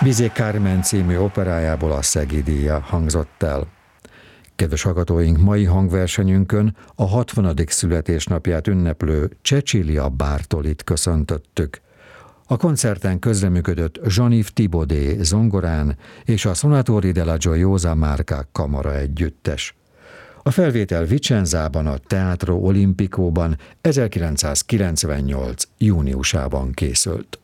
Bizet Carmen című operájából a Szegi díja hangzott el. Kedves hallgatóink, mai hangversenyünkön a 60. születésnapját ünneplő Cecilia Bartolit köszöntöttük. A koncerten közreműködött Jean-Yves Thibaudet zongorán és a Sonatori della Gioiosa Marca kamara együttes. A felvétel Vicenzában, a Teatro Olimpicóban 1998. júniusában készült.